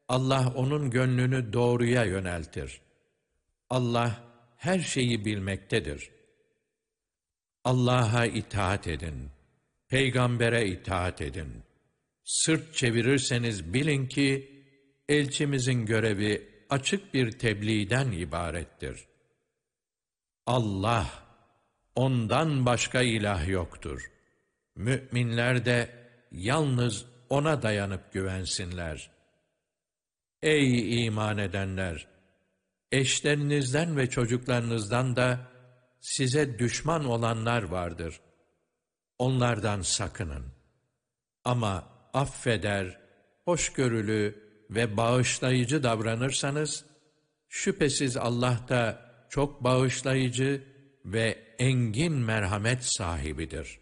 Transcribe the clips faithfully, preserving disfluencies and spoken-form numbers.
Allah onun gönlünü doğruya yöneltir. Allah her şeyi bilmektedir. Allah'a itaat edin. Peygambere itaat edin. Sırt çevirirseniz bilin ki elçimizin görevi açık bir tebliğden ibarettir. Allah, ondan başka ilah yoktur. Müminler de yalnız ona dayanıp güvensinler. Ey iman edenler! Eşlerinizden ve çocuklarınızdan da size düşman olanlar vardır. Onlardan sakının. Ama affeder, hoşgörülü ve bağışlayıcı davranırsanız, şüphesiz Allah da çok bağışlayıcı ve engin merhamet sahibidir.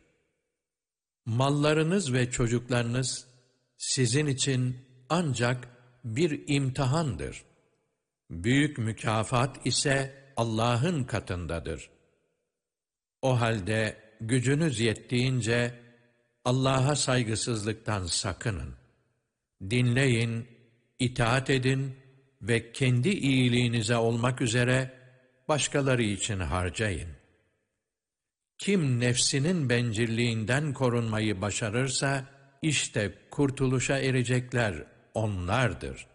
Mallarınız ve çocuklarınız sizin için ancak bir imtihandır. Büyük mükafat ise Allah'ın katındadır. O halde gücünüz yettiğince Allah'a saygısızlıktan sakının. Dinleyin, itaat edin ve kendi iyiliğinize olmak üzere başkaları için harcayın. Kim nefsinin bencilliğinden korunmayı başarırsa, işte kurtuluşa erecekler onlardır.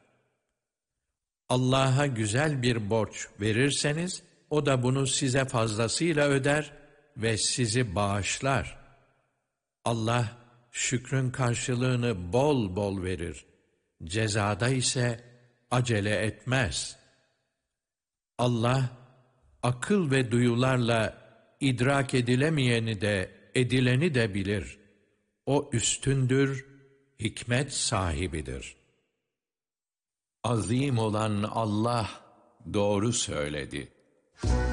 Allah'a güzel bir borç verirseniz, o da bunu size fazlasıyla öder ve sizi bağışlar. Allah, şükrün karşılığını bol bol verir. Cezada ise acele etmez. Allah, akıl ve duyularla idrak edilemeyeni de, edileni de bilir. O üstündür, hikmet sahibidir. Azim olan Allah doğru söyledi.